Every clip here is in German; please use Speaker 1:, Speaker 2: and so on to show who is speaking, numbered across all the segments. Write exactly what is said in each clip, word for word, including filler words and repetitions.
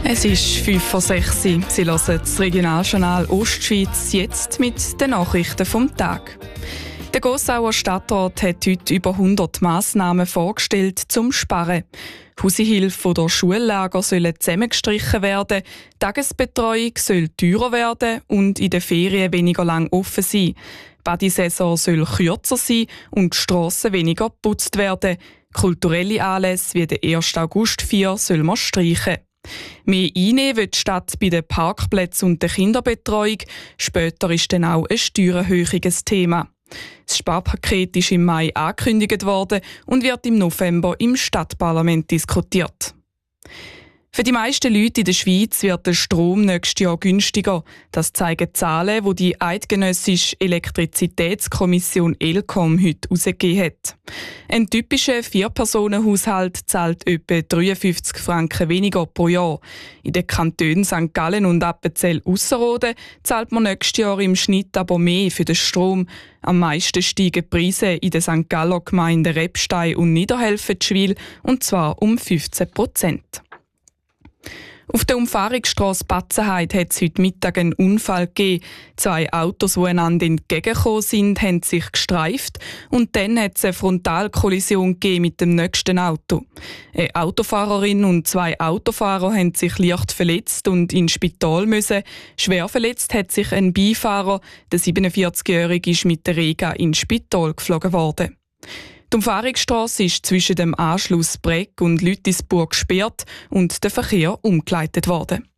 Speaker 1: Es ist fünf vor sechs. Sie hören das Regionaljournal Ostschweiz jetzt mit den Nachrichten vom Tag. Der Gossauer Stadtrat hat heute über hundert Massnahmen vorgestellt zum Sparen. Hausihilfe oder Schullager sollen zusammengestrichen werden, die Tagesbetreuung soll teurer werden und in den Ferien weniger lang offen sein. Die Badisaison soll kürzer sein und die Strassen weniger geputzt werden. Kulturelle Anlässe wie der ersten Augustfeier soll man streichen. Mehr einnehmen will die Stadt bei den Parkplätzen und der Kinderbetreuung. Später ist dann auch eine Steuererhöhung ein Thema. Das Sparpaket ist im Mai angekündigt worden und wird im November im Stadtparlament diskutiert. Für die meisten Leute in der Schweiz wird der Strom nächstes Jahr günstiger. Das zeigen Zahlen, die die Eidgenössische Elektrizitätskommission ELCOM heute herausgegeben hat. Ein typischer Vier-Personen-Haushalt zahlt etwa dreiundfünfzig Franken weniger pro Jahr. In den Kantonen Sankt Gallen und Appenzell-Ausserrhoden zahlt man nächstes Jahr im Schnitt aber mehr für den Strom. Am meisten steigen die Preise in den Sankt Galler Gemeinden Rebstein und Niederhelfenschwil, und zwar um fünfzehn Prozent. Auf der Umfahrungsstrasse Batzenheide hat es heute Mittag einen Unfall gegeben. Zwei Autos, die einander entgegengekommen sind, haben sich gestreift und dann hat es eine Frontalkollision gegeben mit dem nächsten Auto. Eine Autofahrerin und zwei Autofahrer haben sich leicht verletzt und ins Spital müssen. Schwer verletzt hat sich ein Beifahrer. Der siebenundvierzigjährige ist mit der Rega ins Spital geflogen worden. Die Umfahrungsstrasse ist zwischen dem Anschluss Bregg und Lütisburg gesperrt und der Verkehr umgeleitet worden.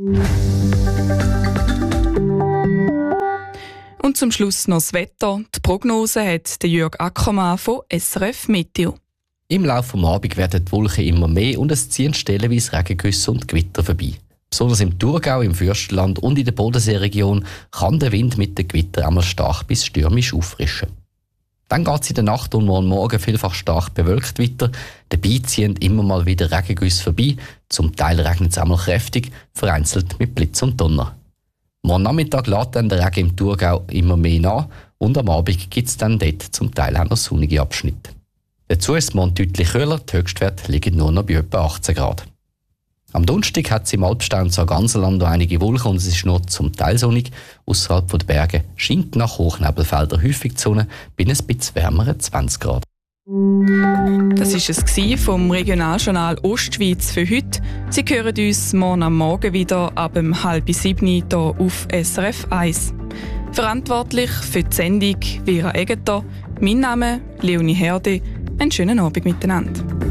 Speaker 1: Und zum Schluss noch das Wetter. Die Prognose hat Jörg Ackermann von S R F Meteo.
Speaker 2: Im Laufe des Abends werden die Wolken immer mehr und es ziehen stellenweise Regengüsse und Gewitter vorbei. Besonders im Thurgau, im Fürstenland und in der Bodenseeregion kann der Wind mit den Gewittern einmal stark bis stürmisch auffrischen. Dann geht es in der Nacht und am Morgen vielfach stark bewölkt weiter. Dabei ziehen immer mal wieder Regengüsse vorbei. Zum Teil regnet es einmal kräftig, vereinzelt mit Blitz und Donner. Morgen Nachmittag lässt dann der Regen im Thurgau immer mehr nach und am Abend gibt es dann dort zum Teil auch noch sonnige Abschnitte. Dazu ist es morgen deutlich kühler, die Höchstwerte liegen nur noch bei etwa achtzehn Grad. Am Donnerstag hat es im Alpstein und Sarganserland noch einige Wolken und es ist nur zum Teil sonnig. Ausserhalb der Berge scheint nach Hochnebelfeldern häufig die Sonne bei ein bisschen wärmeren zwanzig Grad.
Speaker 1: Das war es vom Regionaljournal Ostschweiz für heute. Sie hören uns morgen am Morgen wieder ab um halb sieben hier auf S R F eins. Verantwortlich für die Sendung Vera Egeter. Mein Name Leonie Herde. Einen schönen Abend miteinander.